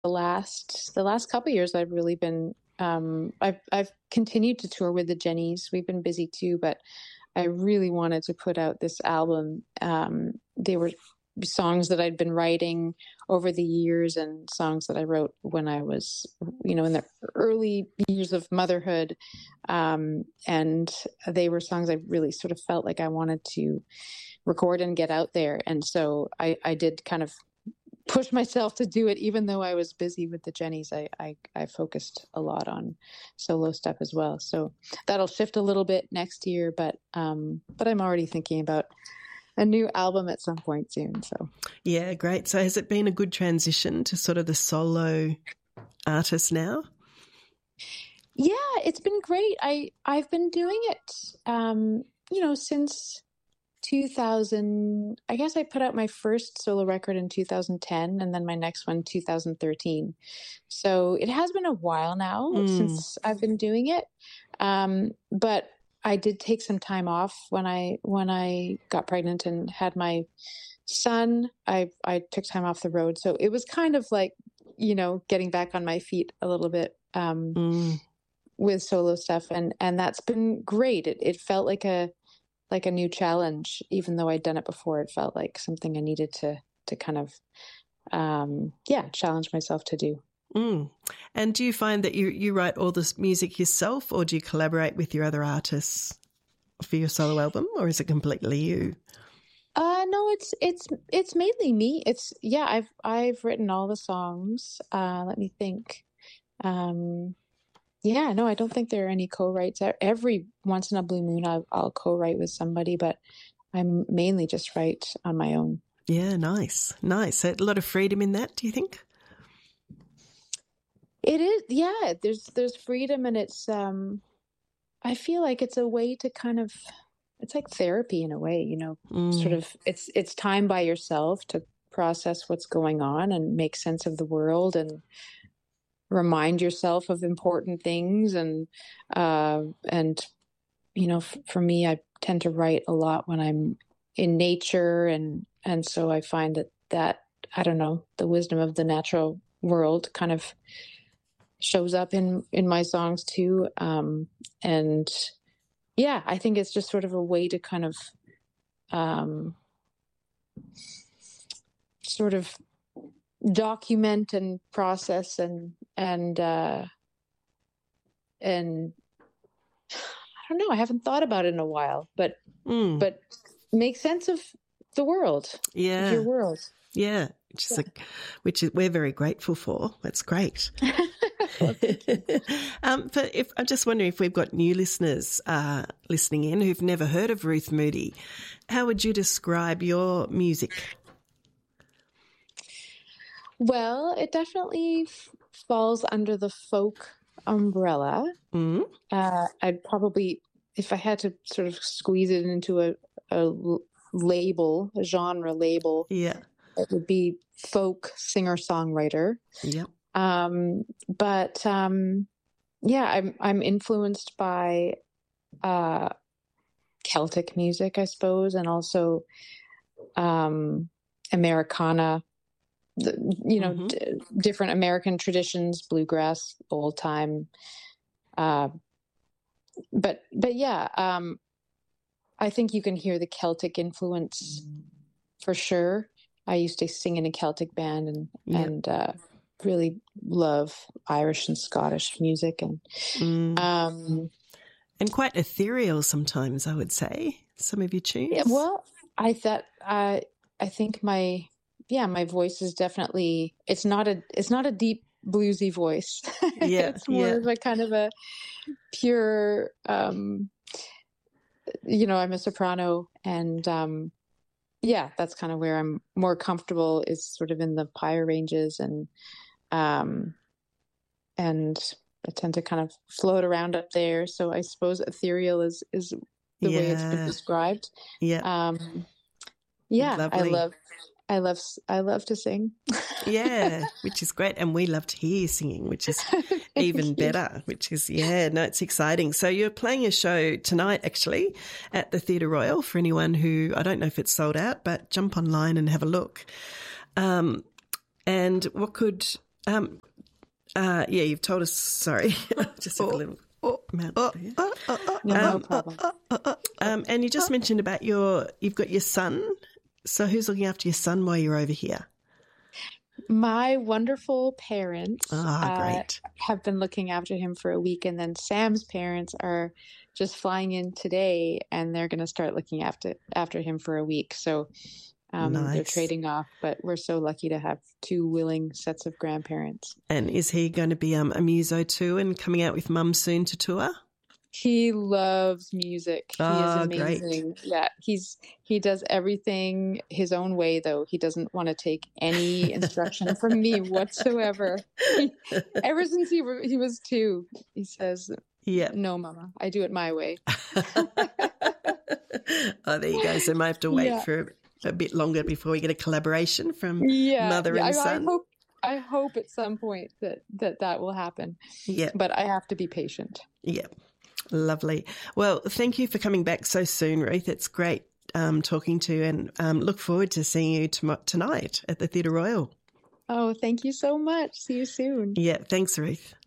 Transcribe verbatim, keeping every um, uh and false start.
the last the last couple of years, I've really been um, I've I've continued to tour with the Jennies. We've been busy too, but I really wanted to put out this album. Um, they were songs that I'd been writing over the years, and songs that I wrote when I was, you know, in the early years of motherhood. Um, and they were songs I really sort of felt like I wanted to record and get out there. And so I, I did kind of push myself to do it, even though I was busy with the Jennies. I, I, I focused a lot on solo stuff as well. So that'll shift a little bit next year, but, um, but I'm already thinking about a new album at some point soon. So yeah, great. So has it been a good transition to sort of the solo artist now? Yeah, it's been great. I, I've been doing it, um, you know, since two thousand, I guess I put out my first solo record in two thousand ten, and then my next one, two thousand thirteen. So it has been a while now mm. since I've been doing it. Um, but I did take some time off when I, when I got pregnant and had my son. I, I took time off the road. So it was kind of like, you know, getting back on my feet a little bit, um, mm. with solo stuff. And, and that's been great. It, it felt like a, like a new challenge, even though I'd done it before. It felt like something I needed to, to kind of, um, yeah, challenge myself to do. Mm. And do you find that you, you write all this music yourself, or do you collaborate with your other artists for your solo album, or is it completely you? Uh, no, it's, it's, it's mainly me. It's, yeah, I've, I've written all the songs. Uh, let me think. Um, Yeah, no, I don't think there are any co-writes. Every once in a blue moon, I'll, I'll co-write with somebody, but I mainly just write on my own. Yeah, nice, nice. A lot of freedom in that, do you think? It is, yeah. There's there's freedom, and it's. Um, I feel like it's a way to kind of, it's like therapy in a way, you know. Mm. Sort of, it's it's time by yourself to process what's going on and make sense of the world and remind yourself of important things. And, uh, and, you know, f- for me, I tend to write a lot when I'm in nature. And, and so I find that that, I don't know, the wisdom of the natural world kind of shows up in, in my songs too. Um, and yeah, I think it's just sort of a way to kind of, um, sort of document and process and and uh and I don't know, I haven't thought about it in a while, but mm. but make sense of the world. Yeah, of your world. Yeah, which is yeah. a, which is, we're very grateful for. That's great. Well, um, but if I'm just wondering if we've got new listeners uh, listening in who've never heard of Ruth Moody, how would you describe your music? Well, it definitely f- falls under the folk umbrella. Mm-hmm. Uh, I'd probably, if I had to sort of squeeze it into a, a label, a genre label, yeah, it would be folk singer-songwriter. Yep. Um, but um, yeah, I'm I'm influenced by uh, Celtic music, I suppose, and also um, Americana. The, you know, mm-hmm. d- different American traditions, bluegrass, old time. Uh, but, but yeah, um, I think you can hear the Celtic influence for sure. I used to sing in a Celtic band and, yep. and, uh, really love Irish and Scottish music and, mm. um, and quite ethereal sometimes, I would say, some of your tunes. Yeah, well, I thought, uh, I think my, yeah, my voice is definitely, it's not a, it's not a deep bluesy voice. Yeah. It's more yeah. of a kind of a pure, um, you know, I'm a soprano and, um, yeah, that's kind of where I'm more comfortable is sort of in the higher ranges and, um, and I tend to kind of float around up there. So I suppose ethereal is, is the yeah. way it's been described. Yeah. Um, yeah, Lovely. I love, I love, I love to sing. Yeah, which is great. And we love to hear you singing, which is even better, which is, yeah, no, it's exciting. So you're playing a show tonight, actually, at the Theatre Royal for anyone who, I don't know if it's sold out, but jump online and have a look. Um, and what could Um, uh, yeah, you've told us. Sorry, just have a little amount. No, no problem. Um, and you just mentioned about your, you've got your son. So who's looking after your son while you're over here? My wonderful parents Ah, uh, great. have been looking after him for a week, and then Sam's parents are just flying in today, and they're going to start looking after after him for a week. So um, they're Nice. trading off, but we're so lucky to have two willing sets of grandparents. And is he going to be um, a muso too and coming out with Mum soon to tour? He loves music. He Oh, is great. amazing. Yeah, he's he does everything his own way, though. He doesn't want to take any instruction from me whatsoever. He, ever since he were- he was two, he says, Yeah. "No, Mama, I do it my way." Oh, there you go. So I might have to wait Yeah. for a bit longer before we get a collaboration from Yeah, mother yeah, and I, I son. hope I hope at some point that that that will happen, Yeah, but I have to be patient. yeah. Lovely. Well, thank you for coming back so soon, Ruth. It's great um, talking to you, and um, look forward to seeing you tom- tonight at the Theatre Royal. Oh, thank you so much. See you soon. Yeah, thanks, Ruth.